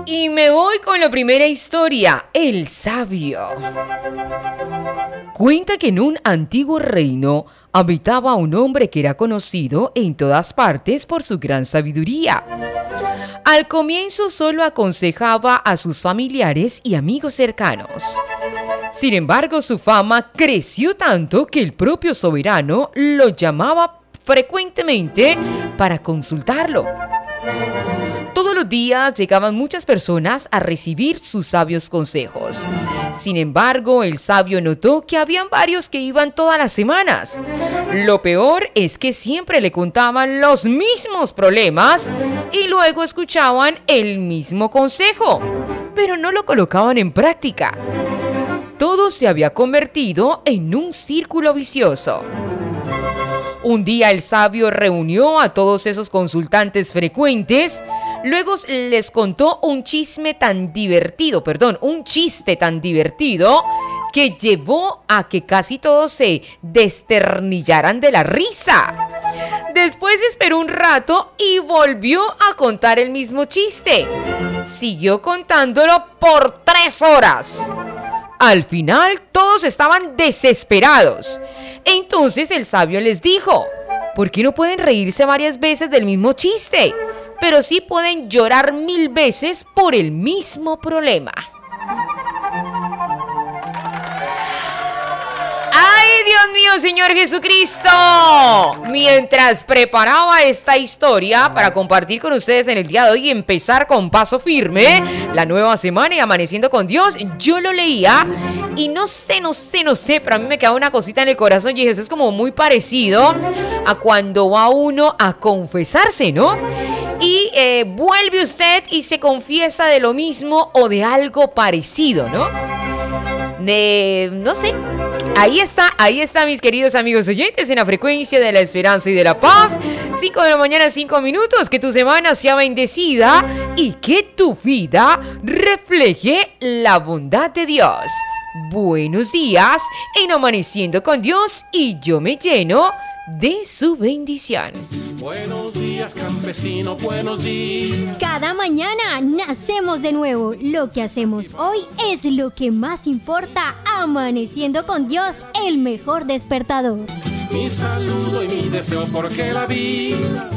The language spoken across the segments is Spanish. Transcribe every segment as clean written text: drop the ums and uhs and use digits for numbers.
Y me voy con la primera historia, el sabio. Cuenta que en un antiguo reino habitaba un hombre que era conocido en todas partes por su gran sabiduría. Al comienzo solo aconsejaba a sus familiares y amigos cercanos. Sin embargo, su fama creció tanto que el propio soberano lo llamaba frecuentemente para consultarlo. Todos los días llegaban muchas personas a recibir sus sabios consejos. Sin embargo, el sabio notó que habían varios que iban todas las semanas. Lo peor es que siempre le contaban los mismos problemas y luego escuchaban el mismo consejo, pero no lo colocaban en práctica. Todo se había convertido en un círculo vicioso. Un día el sabio reunió a todos esos consultantes frecuentes, luego les contó un chiste tan divertido que llevó a que casi todos se desternillaran de la risa. Después esperó un rato y volvió a contar el mismo chiste. Siguió contándolo por 3 horas. Al final todos estaban desesperados. Entonces el sabio les dijo: ¿por qué no pueden reírse varias veces del mismo chiste? Pero sí pueden llorar 1000 veces por el mismo problema. ¡Ay, Dios mío, Señor Jesucristo! Mientras preparaba esta historia para compartir con ustedes en el día de hoy y empezar con paso firme la nueva semana y amaneciendo con Dios, yo lo leía y no sé, pero a mí me queda una cosita en el corazón y eso es como muy parecido a cuando va uno a confesarse, ¿no? Y vuelve usted y se confiesa de lo mismo o de algo parecido, ¿no? No sé. Ahí está, mis queridos amigos oyentes, en la frecuencia de la esperanza y de la paz. 5 de la mañana, 5 minutos. Que tu semana sea bendecida y que tu vida refleje la bondad de Dios. Buenos días en Amaneciendo con Dios y yo me lleno de su bendición. Buenos días, campesino, buenos días. Cada mañana nacemos de nuevo. Lo que hacemos hoy es lo que más importa. Amaneciendo con Dios, el mejor despertador. Mi saludo y mi deseo porque la vida.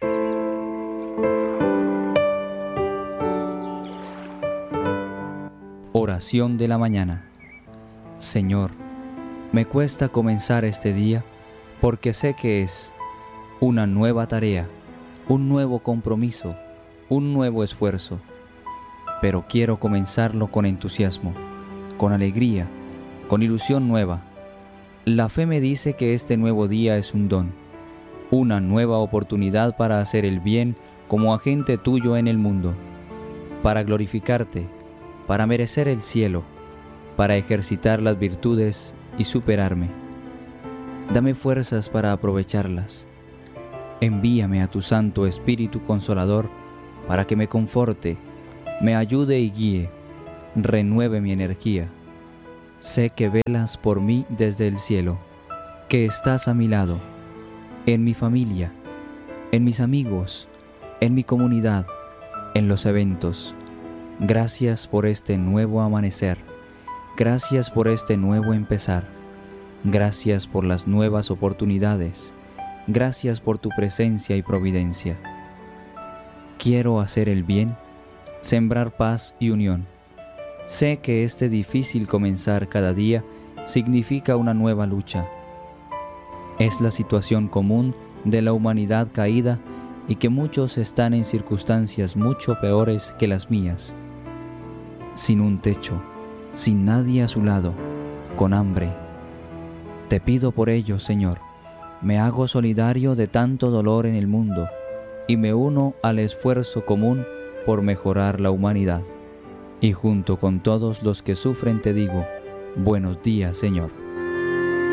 Oración de la mañana. Señor, me cuesta comenzar este día porque sé que es una nueva tarea, un nuevo compromiso, un nuevo esfuerzo, pero quiero comenzarlo con entusiasmo, con alegría, con ilusión nueva. La fe me dice que este nuevo día es un don, una nueva oportunidad para hacer el bien como agente tuyo en el mundo, para glorificarte, para merecer el cielo, para ejercitar las virtudes y superarme. Dame fuerzas para aprovecharlas. Envíame a tu Santo Espíritu Consolador para que me conforte, me ayude y guíe, renueve mi energía. Sé que velas por mí desde el cielo, que estás a mi lado, en mi familia, en mis amigos, en mi comunidad, en los eventos. Gracias por este nuevo amanecer. Gracias por este nuevo empezar. Gracias por las nuevas oportunidades. Gracias por tu presencia y providencia. Quiero hacer el bien, sembrar paz y unión. Sé que este difícil comenzar cada día significa una nueva lucha. Es la situación común de la humanidad caída y que muchos están en circunstancias mucho peores que las mías. Sin un techo, sin nadie a su lado, con hambre. Te pido por ello, Señor, me hago solidario de tanto dolor en el mundo y me uno al esfuerzo común por mejorar la humanidad. Y junto con todos los que sufren te digo, buenos días, Señor.